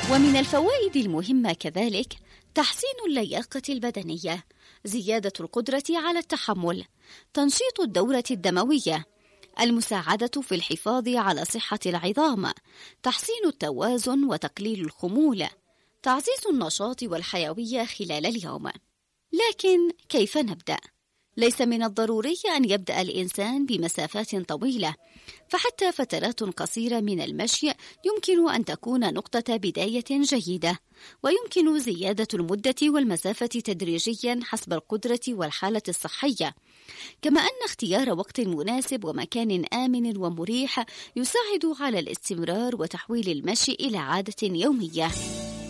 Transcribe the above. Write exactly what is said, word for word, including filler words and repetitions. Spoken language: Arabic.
ومن الفوائد المهمة كذلك تحسين اللياقة البدنية، زيادة القدرة على التحمل، تنشيط الدورة الدموية، المساعدة في الحفاظ على صحة العظام، تحسين التوازن وتقليل الخمول، تعزيز النشاط والحيوية خلال اليوم. لكن كيف نبدأ؟ ليس من الضروري أن يبدأ الإنسان بمسافات طويلة، فحتى فترات قصيرة من المشي يمكن أن تكون نقطة بداية جيدة، ويمكن زيادة المدة والمسافة تدريجيا حسب القدرة والحالة الصحية، كما أن اختيار وقت مناسب ومكان آمن ومريح يساعد على الاستمرار وتحويل المشي إلى عادة يومية.